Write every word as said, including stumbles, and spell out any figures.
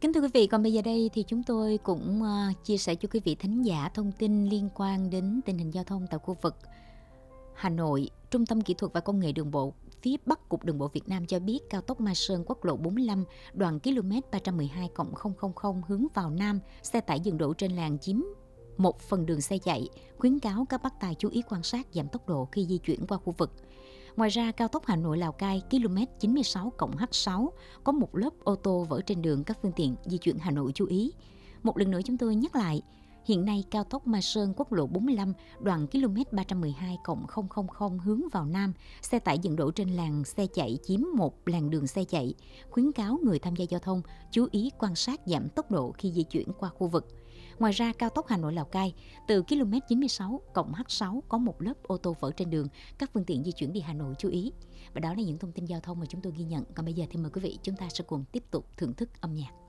Kính thưa quý vị, còn bây giờ đây thì chúng tôi cũng, ờ, chia sẻ cho quý vị thính giả thông tin liên quan đến tình hình giao thông tại khu vực Hà Nội. Trung tâm Kỹ thuật và Công nghệ Đường bộ phía Bắc Cục Đường bộ Việt Nam cho biết cao tốc Mai Sơn quốc lộ bốn mươi lăm đoạn km ba trăm mười hai không không không hướng vào Nam, xe tải dừng đỗ trên làn chiếm một phần đường xe chạy, khuyến cáo các bác tài chú ý quan sát giảm tốc độ khi di chuyển qua khu vực. Ngoài ra, cao tốc Hà Nội Lào Cai km chín mươi sáu H sáu có một lớp ô tô vỡ trên đường, các phương tiện di chuyển Hà Nội chú ý. Một lần nữa chúng tôi nhắc lại, hiện nay cao tốc Mai Sơn quốc lộ bốn mươi lăm đoạn km ba trăm mười hai không không không hướng vào Nam, xe tải dừng đỗ trên làn xe chạy chiếm một làn đường xe chạy, khuyến cáo người tham gia giao thông chú ý quan sát giảm tốc độ khi di chuyển qua khu vực. Ngoài ra, cao tốc Hà Nội Lào Cai từ km chín mươi sáu H sáu có một lớp ô tô vỡ trên đường, các phương tiện di chuyển đi Hà Nội chú ý. Và đó là những thông tin giao thông mà chúng tôi ghi nhận. Còn bây giờ thì mời quý vị chúng ta sẽ cùng tiếp tục thưởng thức âm nhạc.